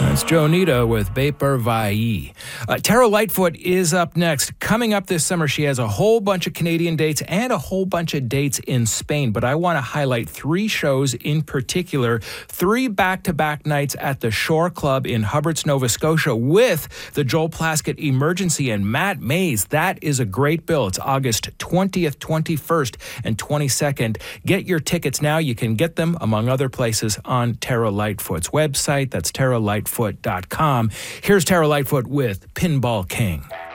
That's Joe Nita with Vapor Vai. Tara Lightfoot is up next. Coming up this summer, she has a whole bunch of Canadian dates and a whole bunch of dates in Spain. But I want to highlight 3 shows in particular. 3 back-to-back nights at the Shore Club in Hubbards, Nova Scotia with the Joel Plaskett Emergency and Matt Mays. That is a great bill. It's August 20th, 21st, and 22nd. Get your tickets now. You can get them, among other places, on Tara Lightfoot's website. That's taralightfoot.com. Here's Tara Lightfoot with Pinball King.